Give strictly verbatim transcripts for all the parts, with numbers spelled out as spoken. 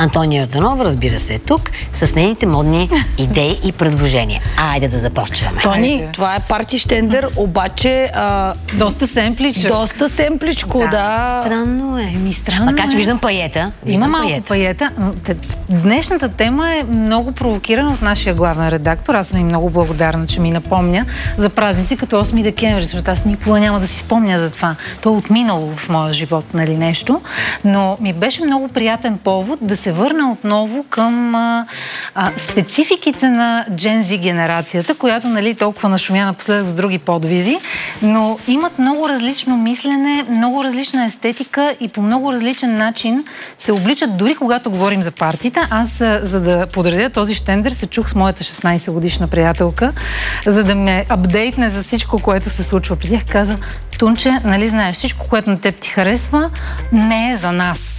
Антония Йорданова, разбира се, е тук с нейните модни идеи и предложения. Айде да започваме. Тони, това е парти щендер, обаче... А, доста семпличък. Доста семпличко, да. да. Странно е. Еми, странно Макар че е. виждам паета. Има Виждам малко паета. паета. Но днешната тема е много провокирана от нашия главен редактор. Аз съм и много благодарна, че ми напомня за празници като осми декември, защото аз никога няма да си спомня за това. То е отминало в моя живот, нали, нещо. Но ми беше много приятен повод да се върна отново към а, а, спецификите на Gen Z генерацията, която, нали, толкова нашумя напоследък с други подвизи, но имат много различно мислене, много различна естетика и по много различен начин се обличат, дори когато говорим за партиите. Аз, а, за да подредя този щендер, се чух с моята шестнайсет годишна приятелка, за да ме апдейтне за всичко, което се случва при тях. Каза: Тунче, нали знаеш, всичко, което на теб ти харесва, не е за нас.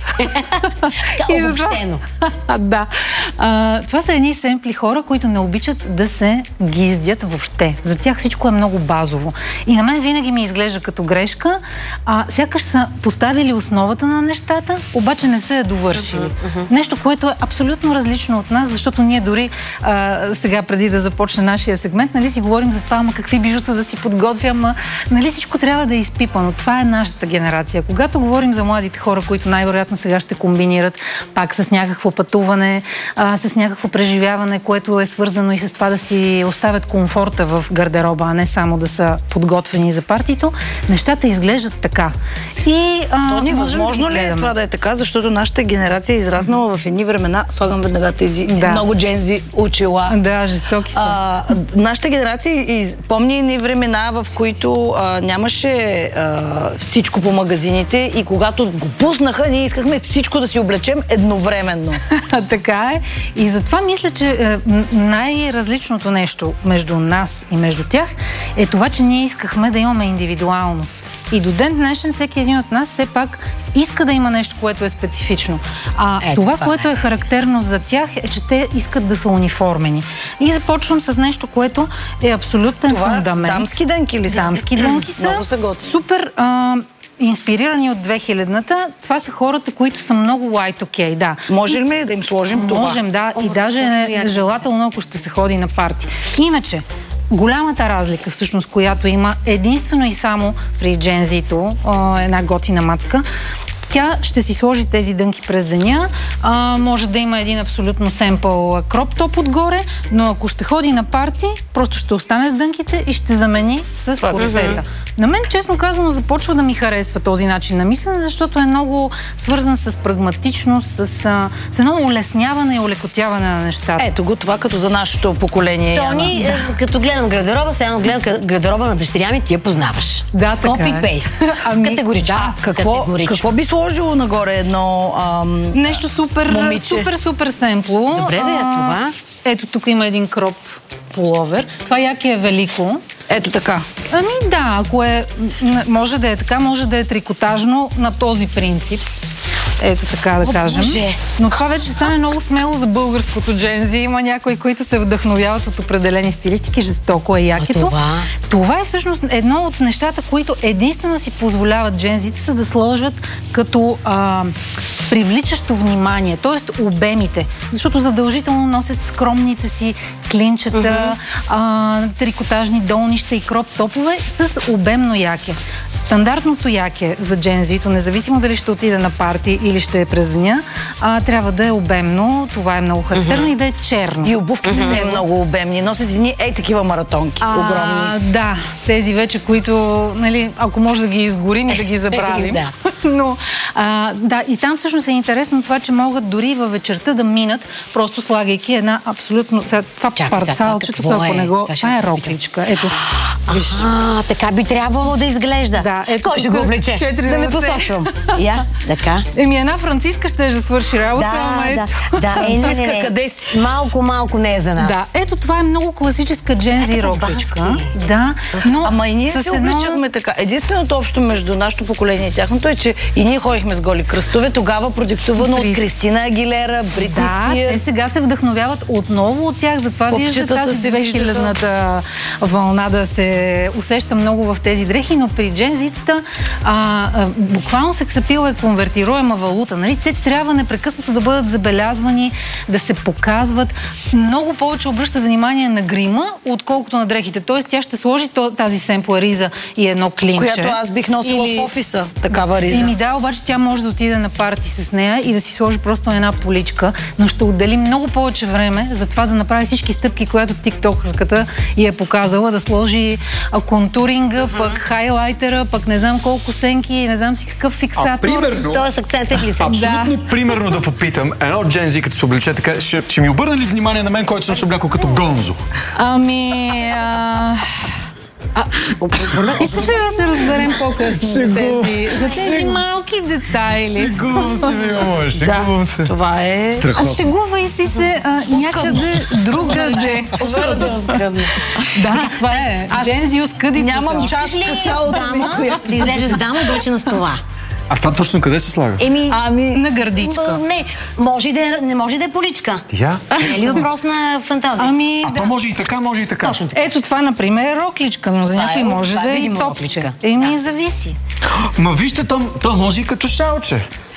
Обобщено. Да. А, това са едни семпли хора, които не обичат да се гиздят въобще. За тях всичко е много базово. И на мен винаги ми изглежда като грешка. А, сякаш са поставили основата на нещата, обаче не са я довършили. Uh-huh, uh-huh. Нещо, което е абсолютно различно от нас, защото ние дори а, сега, преди да започне нашия сегмент, нали си говорим за това, ама какви бижута да си подготвям, ама нали всичко трябва да е изпипано. Това е нашата генерация. Когато говорим за младите хора, които най-вероятно сега ще комбинират пак с някакво пътуване, а, с някакво преживяване, което е свързано и с това да си оставят комфорта в гардероба, а не само да са подготвени за партито, нещата изглеждат така. И, а, То ни възможно да ли е това да е така, защото нашата генерация е израснала в едни времена, слагам веднага тези да. много джензи очила. Да, жестоки са. А, нашата генерация из... помни едни времена, в които а, нямаше а, всичко по магазините и когато го пуснаха, ние искахме всичко да си облечем едновременно. Така е. И затова мисля, че е, най-различното нещо между нас и между тях е това, че ние искахме да имаме индивидуалност. И до ден днешен всеки един от нас все пак иска да има нещо, което е специфично. А е, това, това, което е характерно за тях, е, че те искат да са униформени. И започвам с нещо, което е абсолютен това фундамент. Дамски дънки ли са? Дамски дънки са. Много са готви. Супер а, инспирирани от две хилядната. Това са хората, които са много уай ту кей, да. Можем ли да им сложим това? Можем, да. О, и даже е желателно, ако ще се ходи на парти. Иначе, голямата разлика, всъщност, която има единствено и само при Gen Z-то, една готина мацка, тя ще си сложи тези дънки през деня, а, може да има един абсолютно семпъл кроп топ отгоре, но ако ще ходи на парти, просто ще остане с дънките и ще замени с корсета. На мен, честно казано, започва да ми харесва този начин на мислене, защото е много свързан с прагматичност, с, с едно улесняване и улекотяване на нещата. Ето го това като за нашето поколение. Тони, да. Като гледам гардероба, сега гледам гардероба на дъщеря ми, ти я познаваш. Да, така Копи-пейст. Ами, Категорично. Да, какво, Категорично. какво би сложило нагоре едно ам, нещо супер, момиче? супер, супер семпло. Добре, да е това. Ето тук има един кроп пуловер. Това яки е велико. Ето така. Ами да, ако е, може да е така, може да е трикотажно на този принцип. Ето така да О, кажем. Боже. Но това вече стане много смело за българското Gen Z. Има някои, които се вдъхновяват от определени стилистики. Жестоко е якито. Това? Това е всъщност едно от нещата, които единствено си позволяват Gen Z да сложат като а, привличащо внимание, т.е. обемите. Защото задължително носят скромните си клинчета, mm-hmm. а, трикотажни долнища и кроп топове с обемно яке. Стандартното яке за Gen Z, независимо дали ще отиде на парти или ще е през деня, а, трябва да е обемно, това е много характерно, mm-hmm. и да е черно. И обувките mm-hmm. са много обемни. Носят едни ей такива маратонки, а, огромни. Да, тези вече, които, нали, ако може да ги изгорим и да ги забравим. Да. Но, а, да, и там всъщност е интересно това, че могат дори във вечерта да минат, просто слагайки една абсолютно... Сега, това парцалче, тук, ако не го... Това е рокличка. Ето. А, така би трябвало да изглежда. Да, ето. Кой ще го облече? Да не посочвам. Я, така. Еми, една франциска ще да свърши работа, Да, ама ето. да, да. Е, не, не, не. Къде си? Малко, малко не е за нас. Да, ето това е много класическа Gen Z рокличка. Да, но ама и ние се едно... обличахме така. Единственото общо между нашето поколение и тяхното е, че и ние ходихме с голи кръстове, тогава продиктувано Бри... от Кристина Агилера, Бритни Да, Спирс. те сега се вдъхновяват отново от тях, затова вижда тази две хилядната вълна да се усеща много в тези дрехи, но при джензитата а, а, буквално сексапил е конвертируема валута. Нали? Те трябва непрекъснато да бъдат забелязвани, да се показват. Много повече обръща внимание на грима, отколкото на дрехите. Тоест тя ще сложи тази семпла риза и едно клинче. Която аз бих носила или... в офиса, такава риза. И ми да, обаче тя може да отиде на парти с нея и да си сложи просто една поличка, но ще отдели много повече време за това да направи всички стъпки, която тиктокърката й е показала, да сложи контуринга, uh-huh. пък хайлайтера, пък не знам колко сенки, не знам си какъв фиксатор. А, примерно... Тоест акцент е лице. Абсолютно да. Примерно да попитам, едно джензи като се облече така, ще, ще ми обърне ли внимание на мен, който съм се облякал като Гонзо? Ами... А... А, искаш ли да се разберем по-късно за тези, за тези малки детайли? Шегувам се, мило, шегувам се. Това е... Страхотно. А шегувай си се а, някъде другаде. Да, това е. Джензи оскъдите. Нямам чаш по цялото ми, която... Да излезеш с дама, облечена с това. А това точно къде се слага? Еми, ами, на гърдичка. Не, може да е, не може да е поличка. Я? Не е ли въпрос на фантазия? Ами, а да. то може и така, може и така. Точно така. Ето това, например, е рокличка, но за някой може да е и топче. Еми, да. Зависи. Ма вижте, то, то може и като шалче.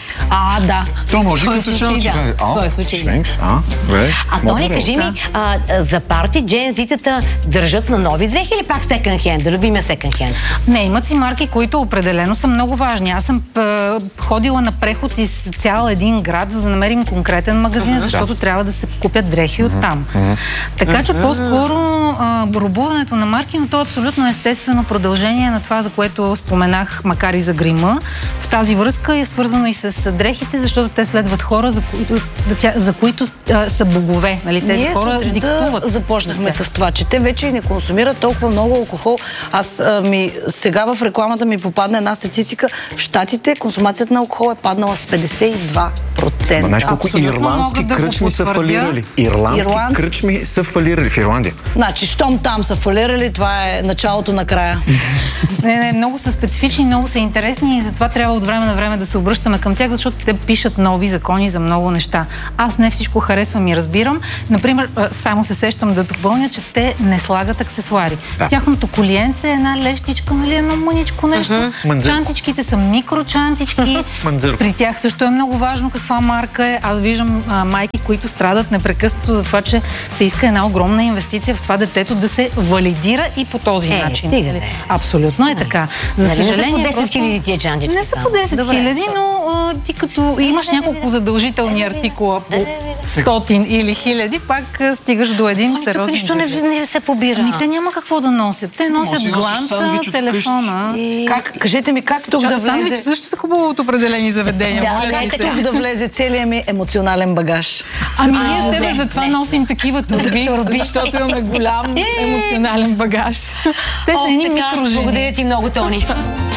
А, да. То може като шалче. В този случай, да. А, добре. А, Тони, кажи ми, а, за парти джензитата държат на нови дрехи или пак секънд хенд? Да любиме секънд хенд? Не, имат си марки, които определено са много важни. Аз съм а, ходила на преход из цял един град, за да намерим конкретен магазин, uh-huh, защото да. Трябва да се купят дрехи uh-huh. оттам. Uh-huh. Така че uh-huh. по-скоро а, рубуването на марки, но то е абсолютно естествено продължение на това, за което споменах, макар и за грима. В тази връзка е свързано и с дрехите, защото те следват хора, за които, за които а, са богове. Нали? Тези Ние хора диктуват. Да започнахме с това, че те вече не консумират толкова много алкохол. Аз а, ми, сега в рекламата ми попадна една статистика. В Щатите консумацията на алкохол е паднала с петдесет и два процента. Знаеш колко ирландски да кръчми са фалирали? Ирландски Ирланд... кръчми са фалирали в Ирландия. Значи, щом там са фалирали, това е началото на края. Не, не, много са специфични, много са интересни и затова трябва от време на време да се обръщаме към тях, защото те пишат нови закони за много неща. Аз не всичко харесвам и разбирам. Например, само се сещам да допълня, че те не слагат аксесуари. Да. Тяхното колиенце е една лещичка, нали, едно мъничко нещо. Uh-huh. Чантичките са микрочантички. Uh-huh. При тях също е много важно каква марка е. Аз виждам а, майки, които страдат непрекъснато за това, че се иска една огромна инвестиция в това детето да се валидира и по този е, начин. Стига, да. Абсолютно е така. За нали, съжаление, не са по десет хиляди тия чантички. Не са по десет хиляди, но а, ти като имаш няколко задължителни артикула по стотин или хиляди, пак стигаш до един сериозен нищо не, не се побира. Ами те няма какво да носят. Те носят гланца, телефона. И... Как, кажете ми, как тук да влезе... Сандвич също са купува от определени заведения. Да, как тук да влезе целият ми емоционален багаж? Ами ние с тебе затова носим такива турби, защото имаме голям емоционален багаж. Те са едни микрожени. Благодаря ти много, Тони.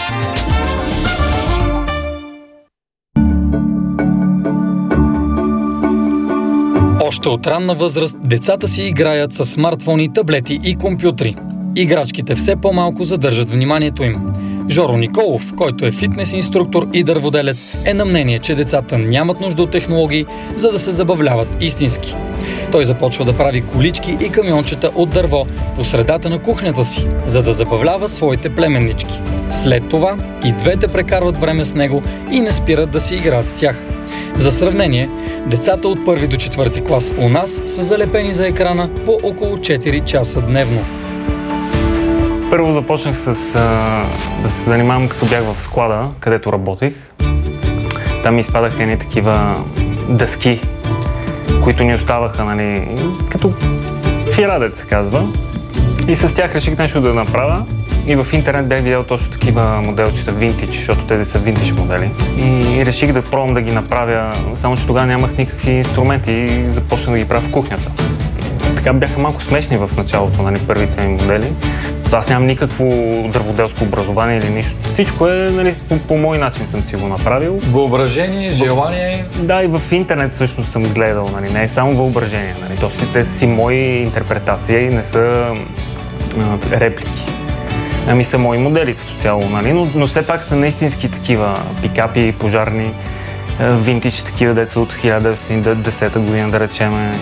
Още от ранна възраст децата си играят с смартфони, таблети и компютри. Играчките все по-малко задържат вниманието им. Жоро Николов, който е фитнес инструктор и дърводелец, е на мнение, че децата нямат нужда от технологии, за да се забавляват истински. Той започва да прави колички и камиончета от дърво по средата на кухнята си, за да забавлява своите племеннички. След това и двете прекарват време с него и не спират да си играят с тях. За сравнение, децата от първи до четвърти клас у нас са залепени за екрана по около четири часа дневно. Първо започнах с, а, да се занимавам като бях в склада, където работих. Там ми изпадаха едни такива дъски, които ни оставаха, нали, като фирадец се казва. И с тях реших нещо да направя. И в интернет бях видял точно такива моделчета винтидж, защото тези са винтидж модели. И реших да пробвам да ги направя, само че тогава нямах никакви инструменти и започнах да ги правя в кухнята. Така бяха малко смешни в началото, нали, първите ми модели. Аз нямам никакво дърводелско образование или нищо. Всичко е, нали, по, по мой начин съм си го направил. Въображение, желание. Да, и в интернет също съм гледал, нали, не е само въображение. Нали. То, те са си мои интерпретации и не са а, реплики. Ами са мои модели като цяло, нали, но, но все пак са наистински такива пикапи, пожарни, винтидж, такива деца от хиляда деветстотин и десета година, да речем.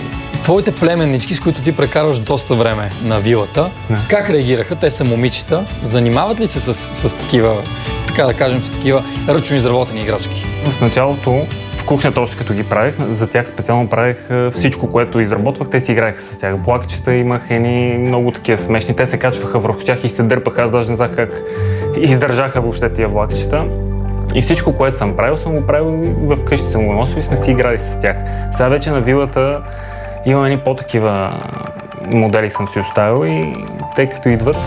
Твоите племеннички, с които ти прекарваш доста време на вилата, не. Как реагираха? Те са момичета. Занимават ли се с, с такива, така да кажем, с такива ръчно изработени играчки? В началото, в кухнята още като ги правих, за тях специално правих всичко, което изработвах. Те си играеха с тях. Влакчета имах едни много такива смешни. Те се качваха върху тях и се дърпаха. Аз даже не знах как издържаха въобще тия влакчета. И всичко, което съм правил, съм го правил в къщи, съм го носил и сме си играли с тях. Сега вече на вилата имам едни по-такива модели съм си оставил и те като идват,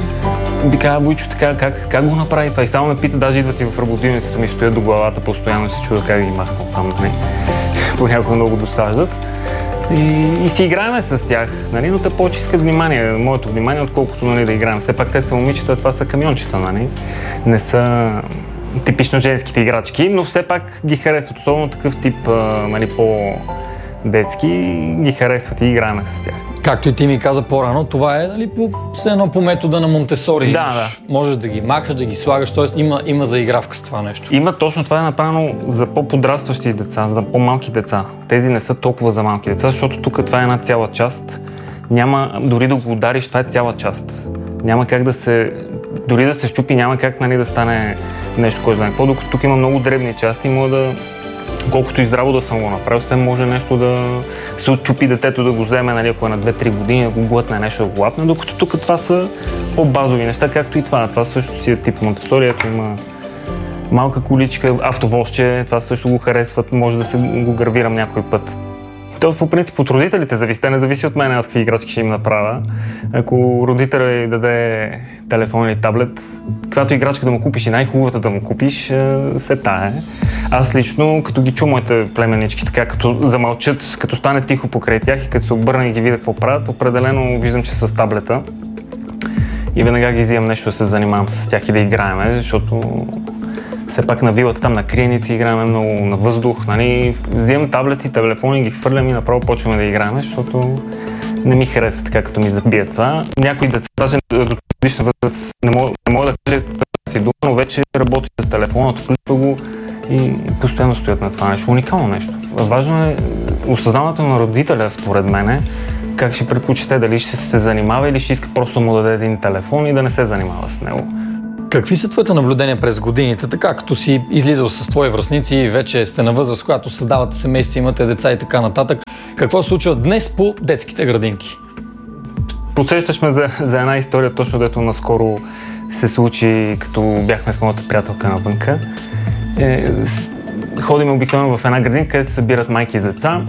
би казал, Бойчо, така, как, как го направи това? И само ме пита, даже идват и в работилницата ми стоят до главата, постоянно се чуда как ги махнал там, нали? Понякога много досаждат. И, и си играеме с тях, нали? Но те повече искат внимание, моето внимание, отколкото, нали, да играем. Все пак те са момичета, това са камиончета, нали? Не са типично женските играчки, но все пак ги харесват, особено такъв тип, нали, по-детски, ги харесват и играем с тях. Както и ти ми каза по-рано, това е, нали, по, все едно по метода на Монтесори. Да, имаш, да. Можеш да ги махаш, да ги слагаш, т.е. има, има заигравка с това нещо. Има, точно това е направено за по-подрастващи деца, за по-малки деца. Тези не са толкова за малки деца, защото тук това е една цяла част. Няма, дори да го удариш, това е цяла част. Няма как да се, дори да се щупи, няма как, нали, да стане нещо, кой знае какво, докато тук има много дребни части и мога да, колкото и здраво да съм го направил, все може нещо да се отчупи детето, да го вземе, нали, ако е на две-три години, да го глътне нещо, да го лапне, докато тук това са по-базови неща, както и това. Това също си е тип Монтесори, ето има малка количка, автовозче, това също го харесват, може да се го гравирам някой път. То по принцип от родителите зависи, те не зависи от мен, аз какви играчки ще им направя. Ако родителя й даде телефон или таблет, каквато играчка да му купиш и най-хубавата да му купиш, се тая. Аз лично, като ги чу моите племеннички, така като замълчат, като стане тихо покрай тях и като се обърна и ги видя какво правят, определено виждам, че с таблета. И веднага ги взимам нещо да се занимавам с тях и да играем, защото все пак на вилата, там на криеници играем много, на въздух, нали, взимам таблети, телефони, ги хвърлям и направо почваме да играем, защото не ми харесва така, като ми забие това. Някои деца, даже до годишна възраст, не мога, не мога да кажа си дума, но вече работи с телефона, отключва го и постоянно стоят на това нещо. Уникално нещо. Важно е осъзнаването на родителя, според мен, как ще предпочете, дали ще се занимава или ще иска просто му да даде един телефон и да не се занимава с него. Какви са твоите наблюдения през годините, така като си излизал с твои връстници и вече сте на възраст, когато създавате семейства, имате деца и така нататък? Какво се случва днес по детските градинки? Подсещаш ме за, за една история, точно дето наскоро се случи, като бяхме с моята приятелка навънка. Е, ходим обикновено в една градинка, където се събират майки с деца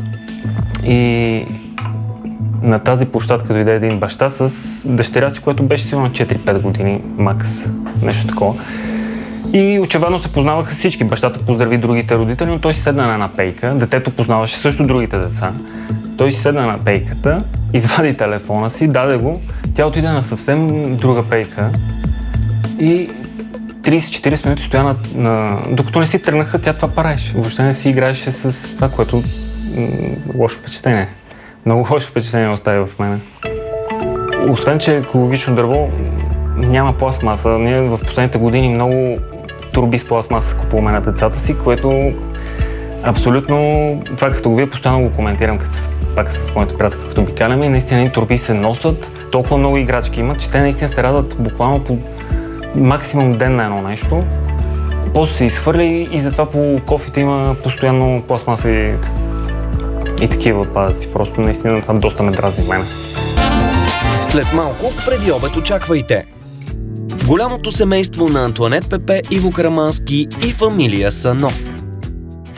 и на тази площадка дойде един баща с дъщеря си, което беше сигурно на четири-пет години, макс, нещо такова. И очевидно се познаваха всички. Бащата поздрави другите родители, но той си седна на една пейка. Детето познаваше също другите деца. Той си седна на пейката, извади телефона си, даде го. Тя отиде на съвсем друга пейка и трийсет-четирийсет минути стоя на, на... Докато не си тръгнаха, тя това правеше. Въобще не си играеше с това, което м- лошо впечатление. Много лошо впечатление остави в мене. Освен, че екологично дърво няма пластмаса. Ние в последните години много турби с пластмаса купуваме на децата си, което абсолютно, това като го вие постоянно го коментирам, като пак с моите приятели, като обикаляме и наистина турби се носят, толкова много играчки имат, че те наистина се радват буквално по максимум ден на едно нещо. После се изхвърля и, и затова по кофите има постоянно пластмаса и и такива отпадъци. Просто наистина това доста ме дразни в мене. След малко, преди обед очаквайте. Голямото семейство на Антоанет Пепе, Иво Карамански и фамилия Сано.